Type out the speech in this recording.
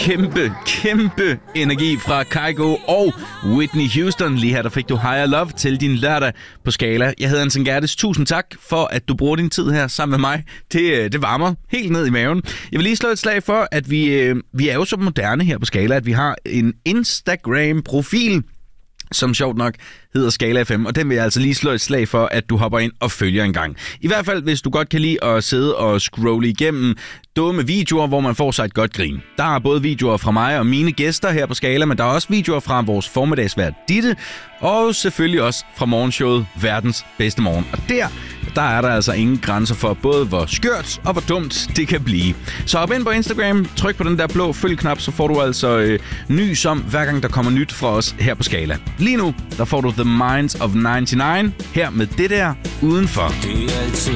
kæmpe energi fra Kygo og Whitney Houston. Lige her, der fik du Higher Love til din lørdag på Skala. Jeg hedder Anton Gerdes. Tusind tak for, at du bruger din tid her sammen med mig. Det varmer helt ned i maven. Jeg vil lige slå et slag for, at vi er jo så moderne her på Skala, at vi har en Instagram-profil, som sjovt nok hedder Skala FM, og den vil jeg altså lige slå et slag for, at du hopper ind og følger en gang. I hvert fald, hvis du godt kan lide at sidde og scrolle igennem dumme videoer, hvor man får sig et godt grin. Der er både videoer fra mig og mine gæster her på Skala, men der er også videoer fra vores formiddagsvært Ditte, og selvfølgelig også fra morgenshowet Verdens Bedste Morgen. Og der er der altså ingen grænser for både, hvor skørt og hvor dumt det kan blive. Så hop ind på Instagram, tryk på den der blå følg-knap, så får du altså nys om, hver gang der kommer nyt fra os her på Skala. Lige nu, der får du The Minds of 99 her med det der udenfor.